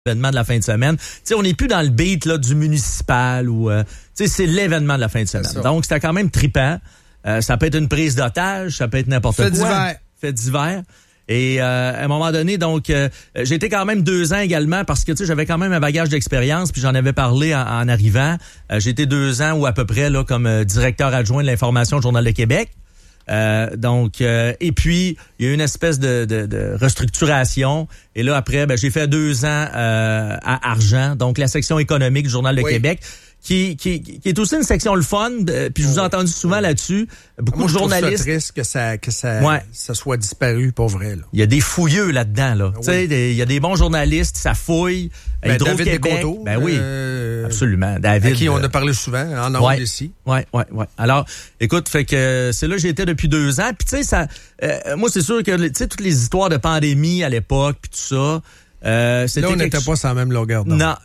l'événement de la fin de semaine. Tu sais, on n'est plus dans le beat là, du municipal ou tu sais, c'est l'événement de la fin de semaine. Donc, c'était quand même trippant. Ça peut être une prise d'otage, ça peut être n'importe quoi. Fait divers. Et à un moment donné, donc, j'ai été quand même 2 ans également parce que tu sais, j'avais quand même un bagage d'expérience, puis j'en avais parlé en arrivant. J'ai été 2 ans ou à peu près là comme directeur adjoint de l'information au Journal de Québec. Et puis il y a eu une espèce de restructuration et là après j'ai fait 2 ans à Argent, donc la section économique du Journal de Québec qui est aussi une section le fun, puis je vous ai entendu souvent là-dessus, beaucoup de journalistes. C'est triste que ça soit disparu pour vrai là. Il y a des fouilleux là-dedans là. Tu sais, il y a des bons journalistes, ça fouille. David Descoteaux. Oui, absolument. David, à qui on a parlé souvent en ondes ici. Ouais. Alors, écoute, fait que c'est là que j'étais depuis 2 ans. Puis tu sais, ça, moi c'est sûr que tu sais toutes les histoires de pandémie à l'époque, puis tout ça. Là, on n'était pas sur la même longueur d'onde. Non,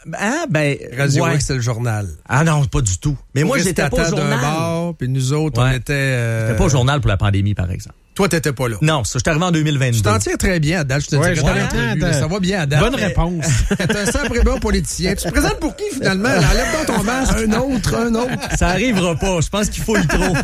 Radio X, c'est le journal. Ah non, pas du tout. Mais moi, j'étais pas au journal. Puis nous autres, on était. J'étais pas au journal pour la pandémie, par exemple. Toi, t'étais pas là. Non, ça, j'étais arrivé en 2022. Tu t'en tires très bien à date, je te dirais. Ça va bien à date. Bonne réponse. T'es un sacré bon politicien. Tu te présentes pour qui, finalement? Enlève donc ton masque. Un autre. Ça arrivera pas. Je pense qu'il faut le trop.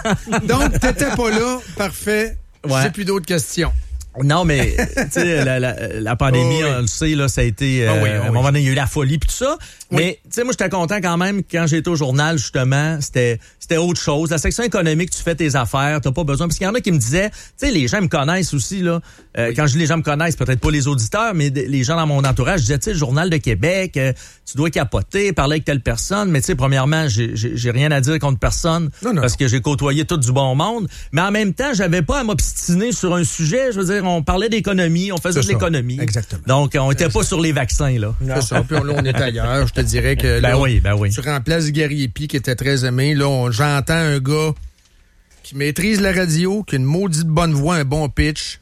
Donc, t'étais pas là. Parfait. J'ai plus d'autres questions. Non, mais tu sais, la pandémie, on le sait, là, ça a été à un moment donné, il y a eu la folie puis tout ça. Mais tu sais, moi, j'étais content quand même quand j'étais au journal, justement, c'était autre chose. La section économique, tu fais tes affaires, t'as pas besoin. Parce qu'il y en a qui me disaient, tu sais, les gens me connaissent aussi, là. Quand je dis les gens me connaissent, peut-être pas les auditeurs, mais les gens dans mon entourage, je disais, tu sais, le Journal de Québec, tu dois capoter, parler avec telle personne. Mais tu sais, premièrement, j'ai rien à dire contre personne. Non. Parce que j'ai côtoyé tout du bon monde. Mais en même temps, j'avais pas à m'obstiner sur un sujet. Je veux dire, on parlait d'économie, on faisait de l'économie. Exactement. Donc, on était pas sur les vaccins, là. C'est ça. Puis là, on est ailleurs. Je te dirais que là, oui. Tu remplaces Gary Epi, qui était très aimé. Là, j'entends un gars qui maîtrise la radio, qui a une maudite bonne voix, un bon pitch.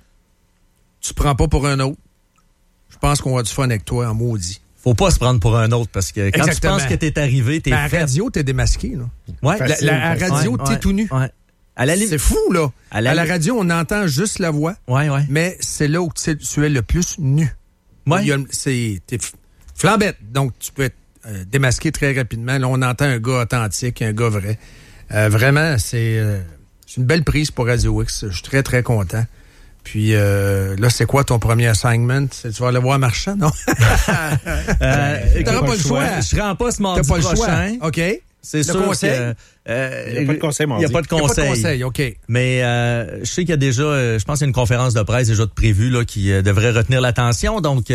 Tu prends pas pour un autre. Je pense qu'on va du fun avec toi en maudit. Faut pas se prendre pour un autre parce que quand tu penses que t'es arrivé, t'es fait. À la radio, t'es démasqué, là. Ouais. La radio, t'es tout nu. Ouais. C'est fou, là. À la radio, on entend juste la voix. Ouais. Mais c'est là où tu es le plus nu. Ouais. T'es flambette. Donc, tu peux être démasqué très rapidement. Là, on entend un gars authentique, un gars vrai. Vraiment, c'est une belle prise pour Radio X. Je suis très, très content. Puis là, c'est quoi ton premier assignment? Tu vas aller voir Marchand, non? T'auras pas le choix. Je serai en poste mardi prochain. OK. C'est sûr conseil? il n'y a pas de conseil mardi. Il n'y a pas de conseil. OK. Mais je sais qu'il y a déjà, je pense qu'il y a une conférence de presse déjà de prévue là, qui devrait retenir l'attention. Donc,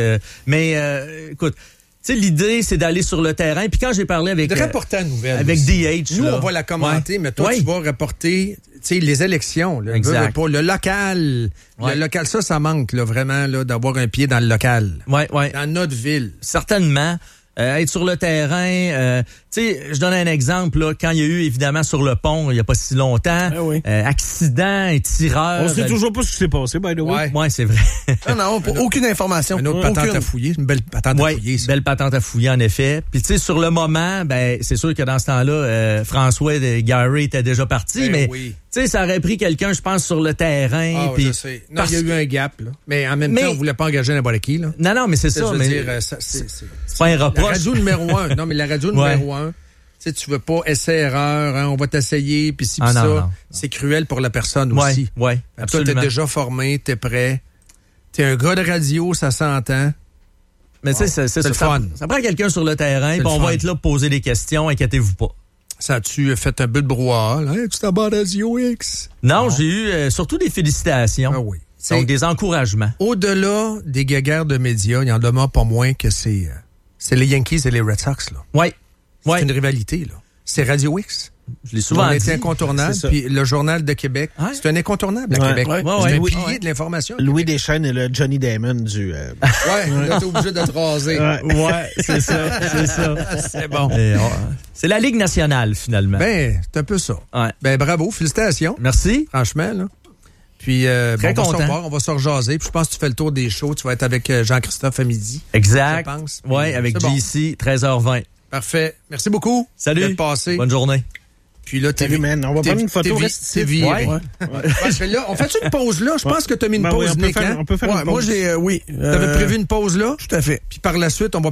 écoute, tu sais, l'idée, c'est d'aller sur le terrain. Puis quand j'ai parlé avec... De rapporter la nouvelle. Avec aussi. DH. Nous, là. on va la commenter, mais toi, tu vas rapporter, tu sais, les élections. Là, exact. Le local. Le local, ça manque, là, vraiment, là, d'avoir un pied dans le local. Ouais. Dans notre ville. Certainement. Être sur le terrain, tu sais, je donne un exemple là, quand il y a eu évidemment sur le pont, il y a pas si longtemps, accident, un tireur. On sait toujours pas ce qui s'est passé, by the way. Ouais, c'est vrai. Non, aucune information. Une autre patente à fouiller, une belle patente à fouiller. Ça. Belle patente à fouiller en effet. Puis tu sais, sur le moment, c'est sûr que dans ce temps-là, François et Gary étaient déjà partis, mais tu sais, ça aurait pris quelqu'un, je pense, sur le terrain. Ah, je sais. Non, il y a eu un gap, là. Mais en même temps, on voulait pas engager n'importe qui, là. Non, mais c'est ça. Je veux dire, c'est pas un reproche. La radio numéro 1. Non, mais la radio numéro 1, tu sais, tu veux pas essai-erreur, hein, on va t'essayer, puis ça. Non. C'est cruel pour la personne aussi. Ouais, absolument. Toi, t'es déjà formé, t'es prêt. T'es un gars de radio, ça s'entend. Mais tu sais, c'est le fun. Ça prend quelqu'un sur le terrain, puis on va être là pour poser des questions, inquiétez-vous pas. Ça a-tu fait un peu de brouhaha, là? Tu t'en bats Radio X? Non, j'ai eu surtout des félicitations. Ah oui. Donc, des encouragements. Au-delà des guéguerres de médias, il y en demeure pas moins que c'est les Yankees et les Red Sox, là. Oui. C'est une rivalité, là. C'est Radio X. Je l'ai souvent dit. C'est incontournable. Puis le Journal de Québec, c'est un incontournable à Québec. C'est un pilier de l'information. Louis Deschênes est le Johnny Damon du... là, t'es obligé de te raser. C'est ça. C'est bon. C'est la Ligue nationale, finalement. C'est un peu ça. Ouais. Bravo, félicitations. Merci. Franchement, là. Puis, très content. On va se rejaser. Puis, je pense que tu fais le tour des shows. Tu vas être avec Jean-Christophe à midi. Exact. Je pense. Oui, avec JC, 13h20. Parfait. Merci beaucoup. Salut. D'être passé. Bonne journée. Puis là, Salut, man. On va prendre une photo. T'es viré. Ouais. Parce que là, on fait une pause là? Je pense que tu as mis une pause, Nick. On peut faire une pause. Moi, j'ai, oui. T'avais prévu une pause là? Tout à fait. Puis par la suite, on va